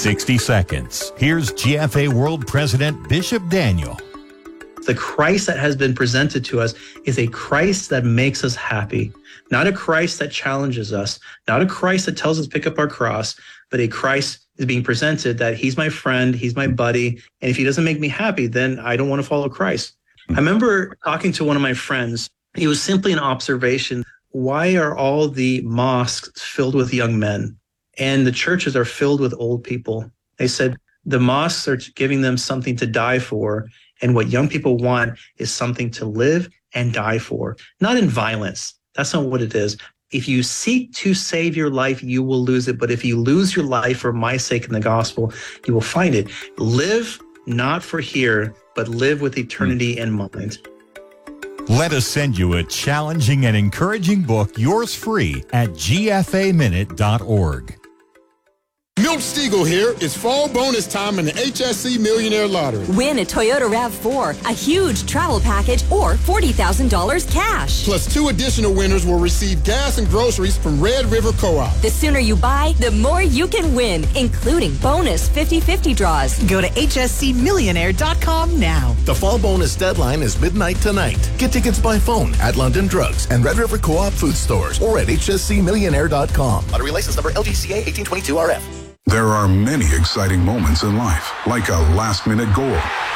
60 seconds. Here's GFA World President Bishop Daniel. The Christ that has been presented to us is a Christ that makes us happy, not a Christ that challenges us, not a Christ that tells us to pick up our cross, but a Christ is being presented that he's my friend, he's my buddy, and if he doesn't make me happy, then I don't want to follow Christ. I remember talking to one of my friends. It was simply an observation. Why are all the mosques filled with young men and the churches are filled with old people? They said the mosques are giving them something to die for, and what young people want is something to live and die for, not in violence. That's not what it is. If you seek to save your life, you will lose it. But if you lose your life for my sake in the gospel, you will find it. Live not for here, but live with eternity in mind. Let us send you a challenging and encouraging book, yours free, at gfaminute.org. Milt Stiegel here. It's fall bonus time in the HSC Millionaire Lottery. Win a Toyota RAV4, a huge travel package, or $40,000 cash. Plus 2 additional winners will receive gas and groceries from Red River Co-op. The sooner you buy, the more you can win, including bonus 50/50 draws. Go to hscmillionaire.com now. The fall bonus deadline is midnight tonight. Get tickets by phone at London Drugs and Red River Co-op food stores or at hscmillionaire.com. Lottery license number LGCA 1822RF. There are many exciting moments in life, like a last-minute goal,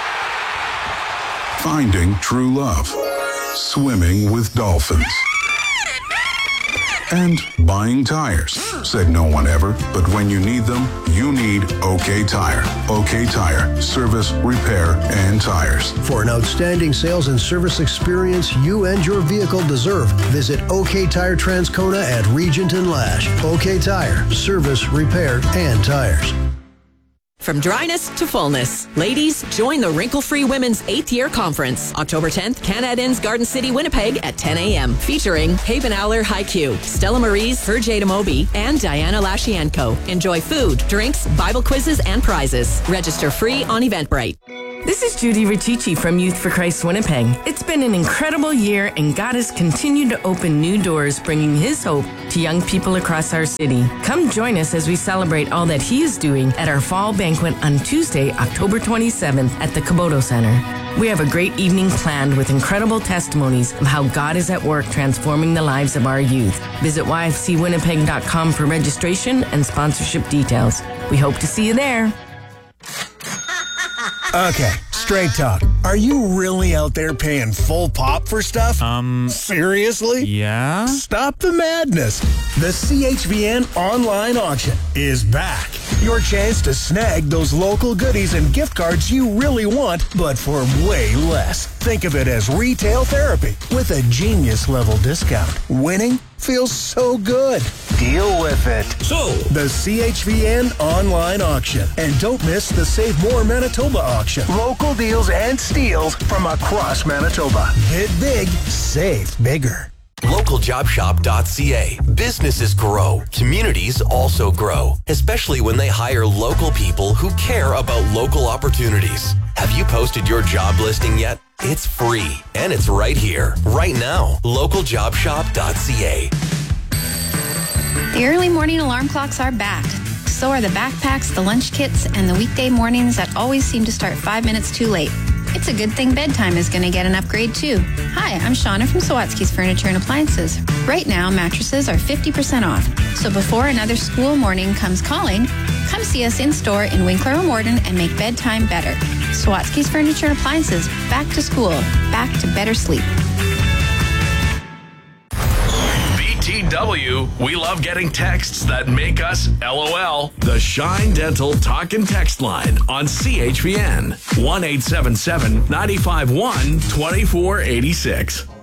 finding true love, swimming with dolphins, and buying tires. Said no one ever, but when you need them, you need OK Tire. OK Tire, service, repair, and tires. For an outstanding sales and service experience you and your vehicle deserve, visit OK Tire Transcona at Regent and Lash. OK Tire, service, repair, and tires. From dryness to fullness. Ladies, join the Wrinkle-Free Women's 8th Year Conference. October 10th, Canada Inns, Garden City, Winnipeg at 10 a.m. Featuring Haven Aller Haiku, Stella Maries, Herjada Moby, and Diana Lashienko. Enjoy food, drinks, Bible quizzes, and prizes. Register free on Eventbrite. This is Judy Riccici from Youth for Christ Winnipeg. It's been an incredible year, and God has continued to open new doors, bringing His hope to young people across our city. Come join us as we celebrate all that He is doing at our fall banquet on Tuesday, October 27th at the Kubota Center. We have a great evening planned with incredible testimonies of how God is at work transforming the lives of our youth. Visit yfcwinnipeg.com for registration and sponsorship details. We hope to see you there. Okay, straight talk. Are you really out there paying full pop for stuff? Seriously? Yeah? Stop the madness. The CHVN online auction is back. Your chance to snag those local goodies and gift cards you really want, but for way less. Think of it as retail therapy with a genius-level discount. Winning feels so good. Deal with it. So, the CHVN online auction. And don't miss the Save More Manitoba auction. Local deals and steals from across Manitoba. Bid big, save bigger. LocalJobShop.ca. Businesses grow. Communities also grow, especially when they hire local people who care about local opportunities. Have you posted your job listing yet? It's free, and it's right here, right now. LocalJobShop.ca. The early morning alarm clocks are back. So are the backpacks, the lunch kits, and the weekday mornings that always seem to start 5 minutes too late. It's a good thing bedtime is going to get an upgrade too. Hi, I'm Shauna from Sawatsky's Furniture and Appliances. Right now, mattresses are 50% off. So before another school morning comes calling, come see us in-store in Winkler and Warden and make bedtime better. Sawatsky's Furniture and Appliances. Back to school. Back to better sleep. BTW, we love getting texts that make us LOL. The Shine Dental Talk and Text line on CHVN. 1-877-951-2486.